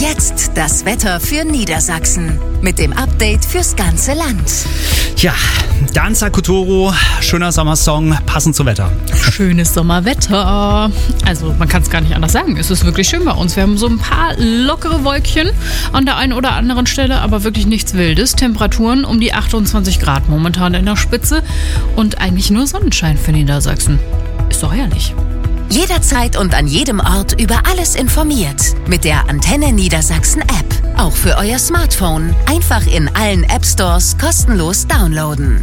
Jetzt das Wetter für Niedersachsen mit dem Update fürs ganze Land. Ja, Danza Kotoro, schöner Sommersong, passend zum Wetter. Schönes Sommerwetter. Also man kann es gar nicht anders sagen. Es ist wirklich schön bei uns. Wir haben so ein paar lockere Wolkchen an der einen oder anderen Stelle, aber wirklich nichts Wildes. Temperaturen um die 28 Grad momentan in der Spitze und eigentlich nur Sonnenschein für Niedersachsen. Ist doch herrlich. Jederzeit und an jedem Ort über alles informiert. Mit der Antenne Niedersachsen App. Auch für euer Smartphone. Einfach in allen App Stores kostenlos downloaden.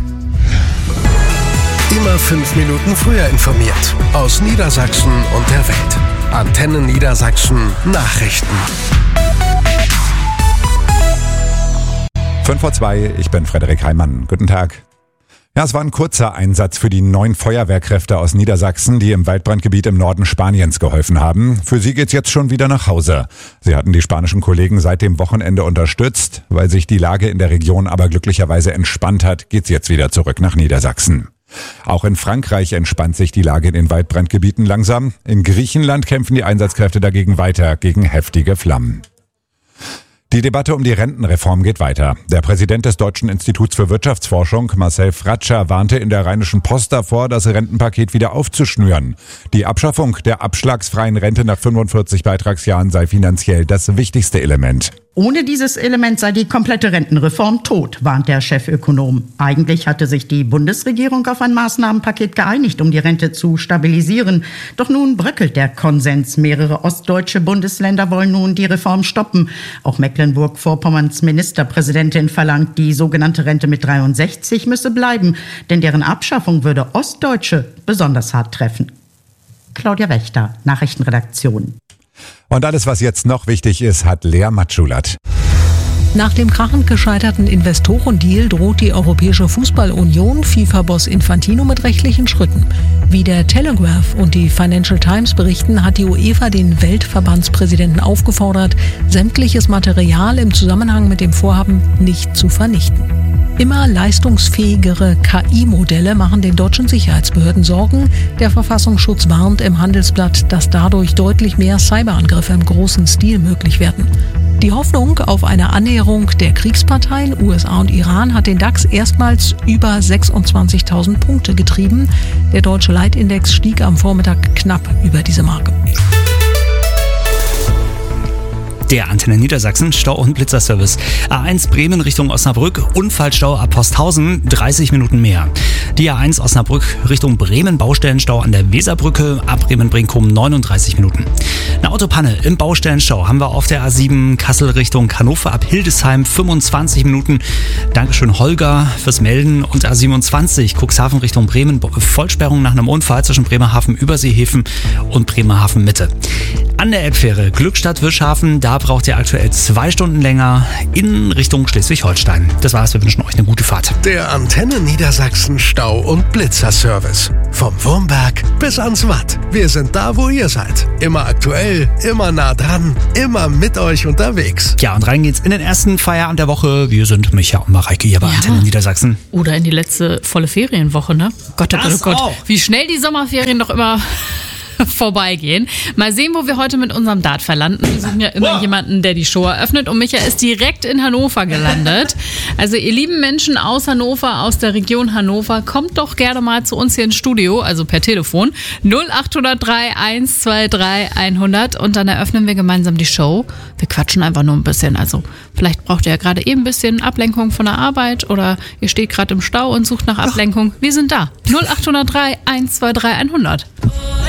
Immer 5 Minuten früher informiert. Aus Niedersachsen und der Welt. Antenne Niedersachsen Nachrichten. 5:02, ich bin Frederik Heimann. Guten Tag. Ja, es war ein kurzer Einsatz für die 9 Feuerwehrkräfte aus Niedersachsen, die im Waldbrandgebiet im Norden Spaniens geholfen haben. Für sie geht's jetzt schon wieder nach Hause. Sie hatten die spanischen Kollegen seit dem Wochenende unterstützt. Weil sich die Lage in der Region aber glücklicherweise entspannt hat, geht's jetzt wieder zurück nach Niedersachsen. Auch in Frankreich entspannt sich die Lage in den Waldbrandgebieten langsam. In Griechenland kämpfen die Einsatzkräfte dagegen weiter gegen heftige Flammen. Die Debatte um die Rentenreform geht weiter. Der Präsident des Deutschen Instituts für Wirtschaftsforschung, Marcel Fratscher, warnte in der Rheinischen Post davor, das Rentenpaket wieder aufzuschnüren. Die Abschaffung der abschlagsfreien Rente nach 45 Beitragsjahren sei finanziell das wichtigste Element. Ohne dieses Element sei die komplette Rentenreform tot, warnt der Chefökonom. Eigentlich hatte sich die Bundesregierung auf ein Maßnahmenpaket geeinigt, um die Rente zu stabilisieren. Doch nun bröckelt der Konsens. Mehrere ostdeutsche Bundesländer wollen nun die Reform stoppen. Auch Mecklenburg-Vorpommerns Ministerpräsidentin verlangt, die sogenannte Rente mit 63 müsse bleiben, denn deren Abschaffung würde Ostdeutsche besonders hart treffen. Claudia Wächter, Nachrichtenredaktion. Und alles, was jetzt noch wichtig ist, hat Lea Matschulat. Nach dem krachend gescheiterten Investorendeal droht die Europäische Fußballunion FIFA-Boss Infantino mit rechtlichen Schritten. Wie der Telegraph und die Financial Times berichten, hat die UEFA den Weltverbandspräsidenten aufgefordert, sämtliches Material im Zusammenhang mit dem Vorhaben nicht zu vernichten. Immer leistungsfähigere KI-Modelle machen den deutschen Sicherheitsbehörden Sorgen. Der Verfassungsschutz warnt im Handelsblatt, dass dadurch deutlich mehr Cyberangriffe im großen Stil möglich werden. Die Hoffnung auf eine Annäherung der Kriegsparteien USA und Iran hat den DAX erstmals über 26.000 Punkte getrieben. Der deutsche Leitindex stieg am Vormittag knapp über diese Marke. Der Antenne Niedersachsen Stau- und Blitzerservice. A1 Bremen Richtung Osnabrück, Unfallstau ab Posthausen, 30 Minuten mehr. Die A1 Osnabrück Richtung Bremen, Baustellenstau an der Weserbrücke, ab Bremen-Brinkum 39 Minuten. Eine Autopanne im Baustellenstau haben wir auf der A7 Kassel Richtung Hannover ab Hildesheim, 25 Minuten. Dankeschön Holger fürs Melden. Und A27 Cuxhaven Richtung Bremen, Vollsperrung nach einem Unfall zwischen Bremerhaven Überseehäfen und Bremerhaven Mitte. An der Elbfähre Glückstadt-Wischhafen, da braucht ihr aktuell 2 Stunden länger in Richtung Schleswig-Holstein. Das war's, wir wünschen euch eine gute Fahrt. Der Antenne Niedersachsen Stau- und Blitzerservice. Vom Wurmberg bis ans Watt. Wir sind da, wo ihr seid. Immer aktuell, immer nah dran, immer mit euch unterwegs. Ja, und rein geht's in den ersten Feierabend der Woche. Wir sind Micha und Mareike hier bei Antenne Niedersachsen. Oder in die letzte volle Ferienwoche, ne? Gott, oh Gott, oh Gott. Wie schnell die Sommerferien doch immer vorbeigehen. Mal sehen, wo wir heute mit unserem Dart verlanden. Wir suchen ja immer jemanden, der die Show eröffnet. Und Micha ist direkt in Hannover gelandet. Also ihr lieben Menschen aus Hannover, aus der Region Hannover, kommt doch gerne mal zu uns hier ins Studio, also per Telefon. 0803 123 100 und dann eröffnen wir gemeinsam die Show. Wir quatschen einfach nur ein bisschen. Also vielleicht braucht ihr ja gerade eben ein bisschen Ablenkung von der Arbeit oder ihr steht gerade im Stau und sucht nach Ablenkung. Wir sind da. 0803 123 100.